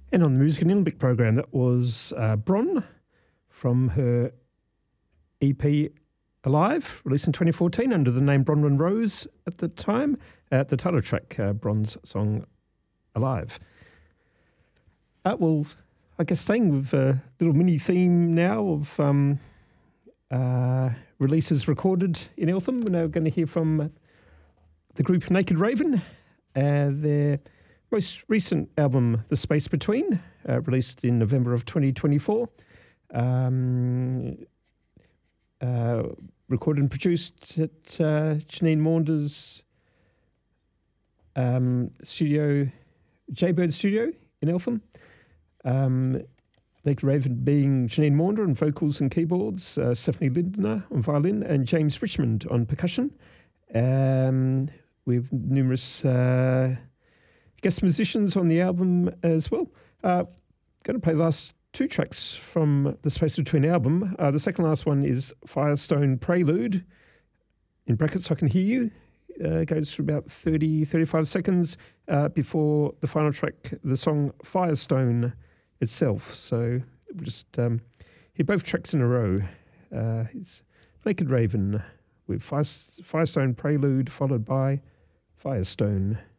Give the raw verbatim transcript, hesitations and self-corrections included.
And on the Music and Ilimbic program, that was uh, Bron from her E P Alive, released in twenty fourteen under the name Bronwyn Rose at the time, at the title track, uh, Bron's song Alive. Uh, well, I guess staying with a little mini theme now of um, uh, releases recorded in Eltham. We're now going to hear from the group Naked Raven, uh, their most recent album, The Space Between, uh, released in November of twenty twenty-four. Um, uh, recorded and produced at uh, Janine Maunders' um, studio, Jaybird Studio in Eltham. Um, Naked Raven being Janine Maunder on vocals and keyboards, uh, Stephanie Lindner on violin, and James Richmond on percussion. Um, we have numerous uh, guest musicians on the album as well. Uh, going to play the last two tracks from the Space Between album. Uh, the second last one is Firestone Prelude, in brackets, I Can Hear You. Uh, goes for about thirty, thirty-five seconds uh, before the final track, the song Firestone itself. So we'll just um, hear both tracks in a row. Uh, it's Naked Raven with Fire, Firestone Prelude followed by Firestone.